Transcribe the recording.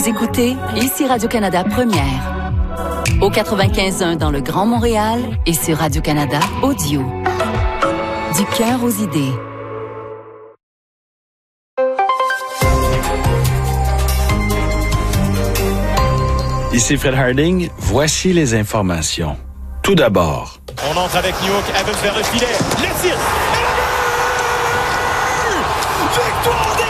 Vous écoutez ici Radio-Canada Première. Au 95.1 dans le Grand Montréal et sur Radio-Canada Audio. Du cœur aux idées. Ici Fred Harding, voici les informations. Tout d'abord. On entre avec Newhook, Evans vers le filet, le tir, et le but! Victoire des